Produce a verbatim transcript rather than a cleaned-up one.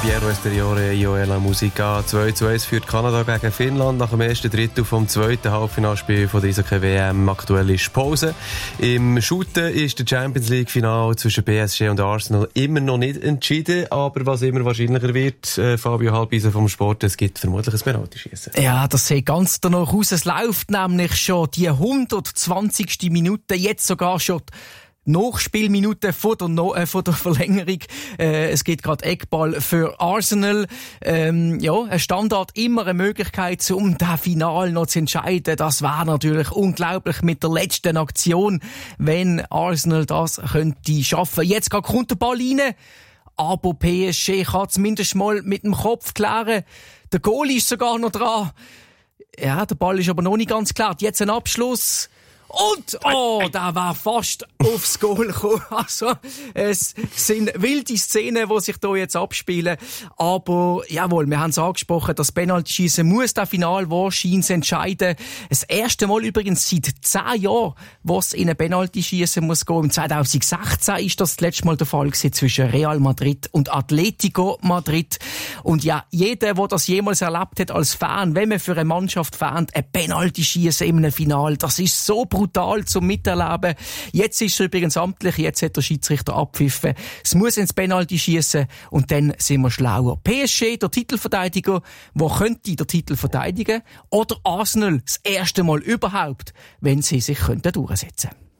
Piero Esteriore, Joella Musica. zwei zu eins führt Kanada gegen Finnland nach dem ersten Drittel vom zweiten Halbfinalspiel von dieser W M. Aktuell ist Pause. Im Shooten ist der Champions League Final zwischen P S G und Arsenal immer noch nicht entschieden, aber was immer wahrscheinlicher wird, äh, Fabio Halbisen vom Sport, es gibt vermutlich ein Penaltyschiessen. Ja, das sieht ganz danach aus. Es läuft nämlich schon die hundertzwanzigste Minute, jetzt sogar schon Nachspielminute vor der, no- äh, vor der Verlängerung. Äh, es gibt gerade Eckball für Arsenal. Ähm, ja, ein Standard, immer eine Möglichkeit, um das Final noch zu entscheiden. Das wäre natürlich unglaublich mit der letzten Aktion, wenn Arsenal das könnte schaffen. Jetzt geht kommt der Ball rein, aber P S G kann zumindest mal mit dem Kopf klären. Der Goalie ist sogar noch dran. Ja, der Ball ist aber noch nicht ganz klar. Jetzt ein Abschluss. Und, oh, der war fast aufs Goal gekommen. Also, es sind wilde Szenen, die sich hier jetzt abspielen. Aber, jawohl, wir haben es angesprochen, das Penaltyschiessen muss das Final wahrscheinlich entscheiden. Das erste Mal übrigens seit zehn Jahren, wo es in ein Penaltyschiessen muss gehen. Im zweitausendsechzehn ist das das letzte Mal der Fall gewesen zwischen Real Madrid und Atletico Madrid. Und ja, jeder, der das jemals erlebt hat als Fan, wenn man für eine Mannschaft fährt, ein Penaltyschiessen in einem Final, das ist so brutal. brutal zum Miterleben. Jetzt ist es übrigens amtlich, jetzt hat der Schiedsrichter abpfiffen. Es muss ins Penalty schiessen und dann sind wir schlauer. P S G, der Titelverteidiger, wo könnte der Titel verteidigen? Oder Arsenal, das erste Mal überhaupt, wenn sie sich könnten durchsetzen könnten.